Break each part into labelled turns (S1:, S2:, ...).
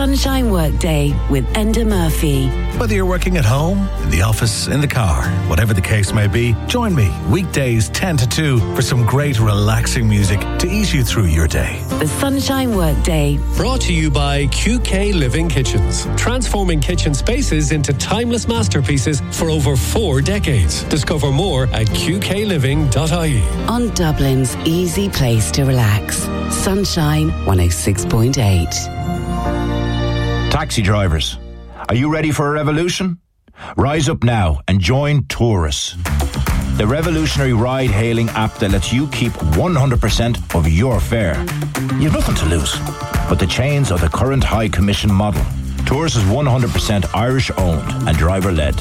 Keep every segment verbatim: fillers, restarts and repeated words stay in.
S1: Sunshine Workday with Enda Murphy.
S2: Whether you're working at home, in the office, in the car, whatever the case may be, join me weekdays ten to two for some great relaxing music to ease you through your day.
S1: The Sunshine Workday.
S3: Brought to you by Q K Living Kitchens. Transforming kitchen spaces into timeless masterpieces for over four decades. Discover more at q k living dot i e.
S1: On Dublin's easy place to relax. Sunshine one oh six point eight.
S4: Taxi drivers, are you ready for a revolution? Rise up now and join Taurus, the revolutionary ride-hailing app that lets you keep one hundred percent of your fare. You've nothing to lose but the chains of the current high commission model. Taurus is one hundred percent Irish-owned and driver-led.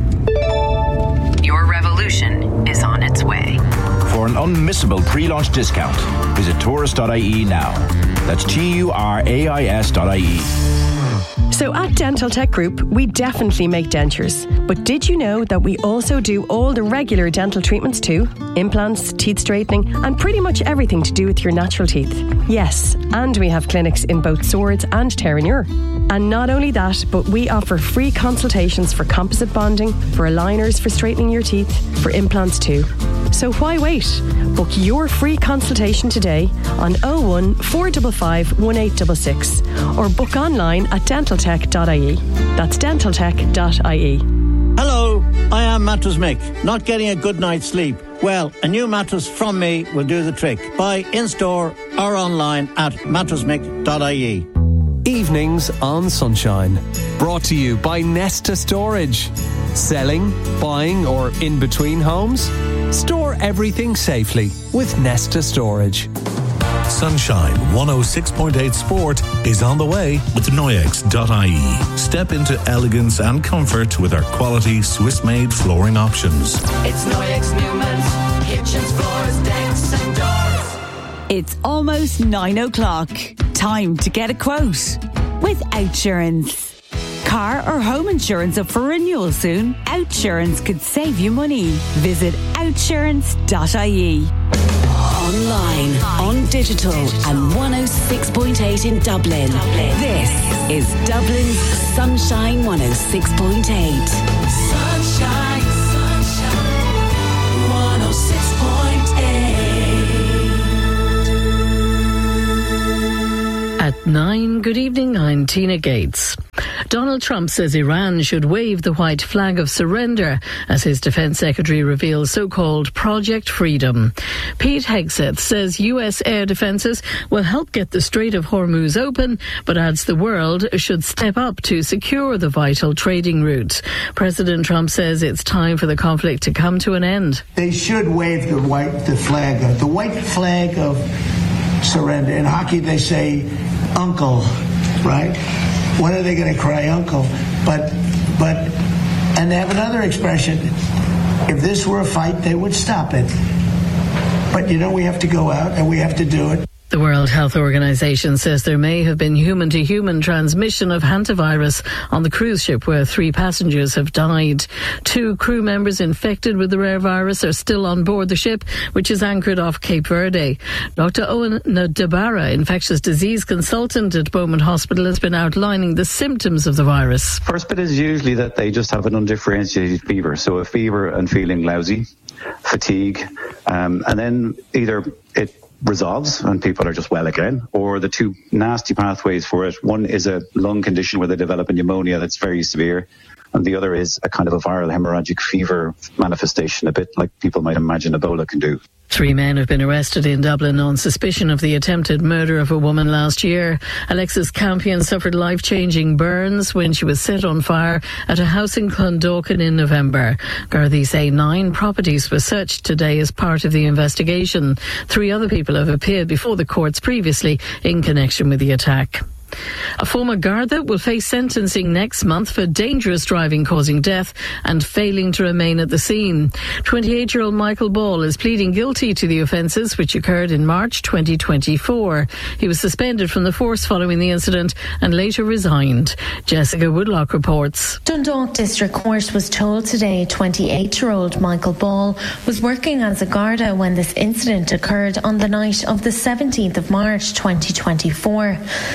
S5: Your revolution is on its way.
S4: For an unmissable pre-launch discount, visit taurus dot i e now. That's T U R A I S dot I E.
S6: So at Dental Tech Group, we definitely make dentures. But did you know that we also do all the regular dental treatments too? Implants, teeth straightening, and pretty much everything to do with your natural teeth. Yes, and we have clinics in both Swords and Terenure. And not only that, but we offer free consultations for composite bonding, for aligners for straightening your teeth, for implants too. So why wait? Book your free consultation today on oh one, four five five, one eight six six or book online at dental tech dot i e. That's dental tech dot i e.
S7: Hello, I am Mattress Mick. Not getting a good night's sleep? Well, a new mattress from me will do the trick. Buy in-store or online at mattress mick dot i e.
S8: Evenings on Sunshine. Brought to you by Nesta Storage. Selling, buying or in between homes? Store everything safely with Nesta Storage.
S2: Sunshine one oh six point eight Sport is on the way with noyex dot i e. Step into elegance and comfort with our quality Swiss-made flooring options.
S9: It's Noyex Newman, kitchens, floors, decks and doors.
S10: It's almost nine o'clock. Time to get a quote with Outsurance. Car or home insurance up for renewal soon? Outsurance could save you money. Visit outsurance dot i e.
S1: Online, on digital, and one oh six point eight in Dublin. Dublin. This is Dublin's Sunshine one oh six point eight.
S9: Sunshine, sunshine, one oh six point eight.
S11: At nine, good evening, I'm Tina Gates. Donald Trump says Iran should wave the white flag of surrender as his defense secretary reveals so-called Project Freedom. Pete Hegseth says U S air defenses will help get the Strait of Hormuz open, but adds the world should step up to secure the vital trading route. President Trump says it's time for the conflict to come to an end.
S12: They should wave the white the flag of the white flag of surrender. In hockey they say uncle, right? When are they going to cry uncle? But, but, and they have another expression. If this were a fight, they would stop it. But, you know, we have to go out and we have to do it.
S11: The World Health Organization says there may have been human-to-human transmission of hantavirus on the cruise ship where three passengers have died. Two crew members infected with the rare virus are still on board the ship, which is anchored off Cape Verde. Doctor Owen Nadabara, infectious disease consultant at Beaumont Hospital, has been outlining the symptoms of the virus.
S13: First bit is usually that they just have an undifferentiated fever, so a fever and feeling lousy, fatigue, um, and then either it resolves and people are just well again, or the two nasty pathways for it. One is a lung condition where they develop a pneumonia that's very severe, and the other is a kind of a viral hemorrhagic fever manifestation, a bit like people might imagine Ebola can do.
S11: Three men have been arrested in Dublin on suspicion of the attempted murder of a woman last year. Alexis Campion suffered life-changing burns when she was set on fire at a house in Clondalkin in November. Gardaí say nine properties were searched today as part of the investigation. Three other people have appeared before the courts previously in connection with the attack. A former Garda will face sentencing next month for dangerous driving causing death and failing to remain at the scene. twenty-eight-year-old Michael Ball is pleading guilty to the offences which occurred in March twenty twenty-four. He was suspended from the force following the incident and later resigned. Jessica Woodlock reports.
S14: Dundalk District Court was told today twenty-eight-year-old Michael Ball was working as a Garda when this incident occurred on the night of the seventeenth of March twenty twenty-four. Mister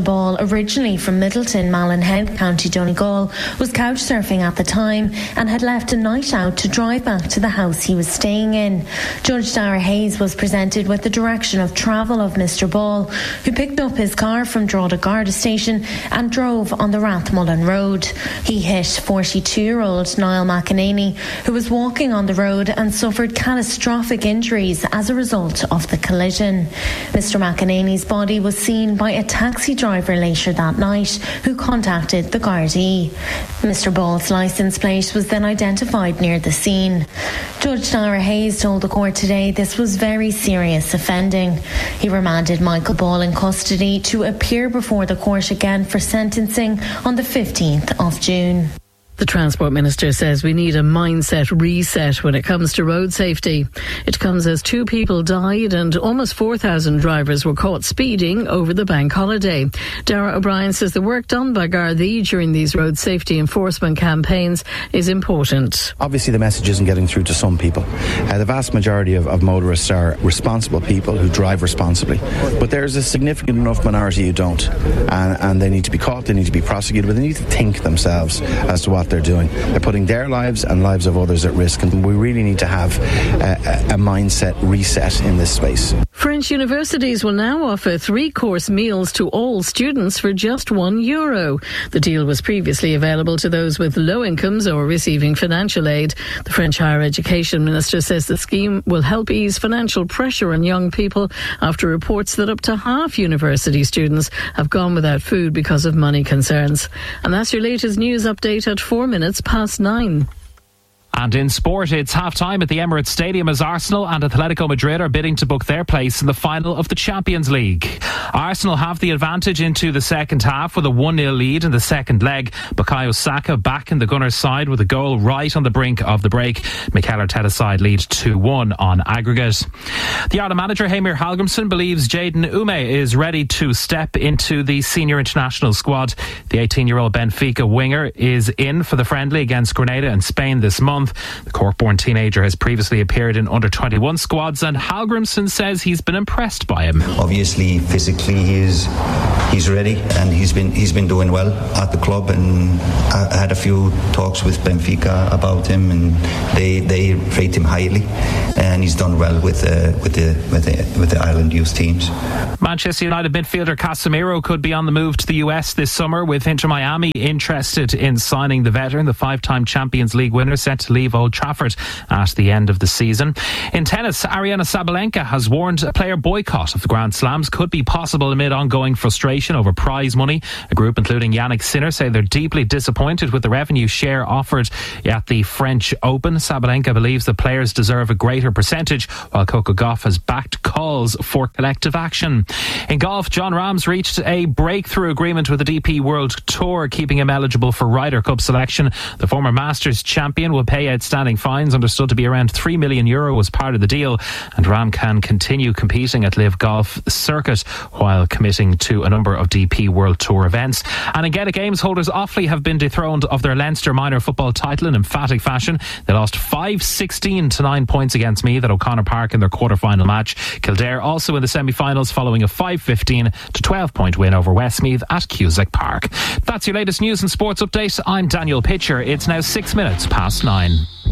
S14: Ball, originally from Middleton, Mallinhead, County Donegal, was couch surfing at the time and had left a night out to drive back to the house he was staying in. Judge Dara Hayes was presented with the direction of travel of Mister Ball, who picked up his car from Drogheda Garda Station and drove on the Rathmullen Road. He hit forty-two-year-old Niall McEnany, who was walking on the road and suffered catastrophic injuries as a result of the collision. Mister McEnany's body was seen by a taxi driver later that night, who contacted the Gardaí. Mister Ball's licence plate was then identified near the scene. Judge Dara Hayes told the court today this was very serious offending. He remanded Michael Ball in custody to appear before the court again for sentencing on the fifteenth of June.
S11: The Transport Minister says we need a mindset reset when it comes to road safety. It comes as two people died and almost four thousand drivers were caught speeding over the bank holiday. Darragh O'Brien says the work done by Gardaí during these road safety enforcement campaigns is important.
S15: Obviously the message isn't getting through to some people. Uh, the vast majority of, of motorists are responsible people who drive responsibly. But there's a significant enough minority who don't. And, and they need to be caught, they need to be prosecuted, but they need to think themselves as to what they're doing. They're putting their lives and lives of others at risk, and we really need to have a, a mindset reset in this space.
S11: French universities will now offer three-course meals to all students for just one euro. The deal was previously available to those with low incomes or receiving financial aid. The French Higher Education Minister says the scheme will help ease financial pressure on young people after reports that up to half university students have gone without food because of money concerns. And that's your latest news update at four minutes past nine.
S16: And in sport, it's half-time at the Emirates Stadium as Arsenal and Atletico Madrid are bidding to book their place in the final of the Champions League. Arsenal have the advantage into the second half with a one nil lead in the second leg. Bukayo Saka back in the Gunners' side with a goal right on the brink of the break. Mikel Arteta's side lead two one on aggregate. The Ireland manager, Heimir Hallgrímsson, believes Jayden Ume is ready to step into the senior international squad. The eighteen-year-old Benfica winger is in for the friendly against Grenada in Spain this month. The Cork-born teenager has previously appeared in under twenty-one squads, and Hallgrímsson says he's been impressed by him.
S17: Obviously, physically, he's he's ready, and he's been he's been doing well at the club. And I had a few talks with Benfica about him, and they they rate him highly, and he's done well with uh, with the with the with the Ireland youth teams.
S16: Manchester United midfielder Casemiro could be on the move to the U S this summer, with Inter Miami interested in signing the veteran. The five-time Champions League winner set to leave Old Trafford at the end of the season. In tennis, Aryna Sabalenka has warned a player boycott of the Grand Slams could be possible amid ongoing frustration over prize money. A group including Yannick Sinner say they're deeply disappointed with the revenue share offered at the French Open. Sabalenka believes the players deserve a greater percentage, while Coco Gauff has backed calls for collective action. In golf, Jon Rahm's reached a breakthrough agreement with the D P World Tour, keeping him eligible for Ryder Cup selection. The former Masters champion will pay outstanding fines, understood to be around three million euro as part of the deal, and Rahm can continue competing at Live Golf Circuit while committing to a number of D P World Tour events. And in Gaelic Games, holders Offaly have been dethroned of their Leinster minor football title in emphatic fashion. They lost five sixteen to nine points against Meath at O'Connor Park in their quarter-final match. Kildare also in the semi-finals following a five fifteen to twelve point win over Westmeath at Cusack Park. That's your latest news and sports update. I'm Daniel Pitcher. It's now six minutes past nine.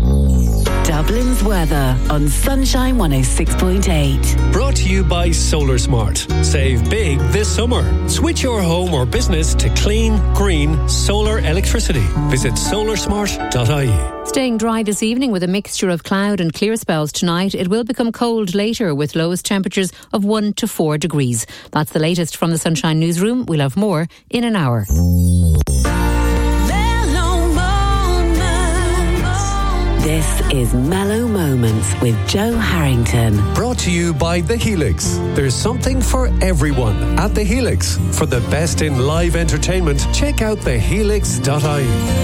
S1: Dublin's weather on Sunshine one oh six point eight.
S3: Brought to you by Solar Smart. Save big this summer. Switch your home or business to clean, green, solar electricity. Visit solar smart dot I E.
S18: Staying dry this evening with a mixture of cloud and clear spells tonight. It will become cold later with lowest temperatures of one to four degrees. That's the latest from the Sunshine Newsroom. We'll have more in an hour.
S1: This is Mellow Moments with Joe Harrington.
S3: Brought to you by The Helix. There's something for everyone at The Helix. For the best in live entertainment, check out the helix dot I E.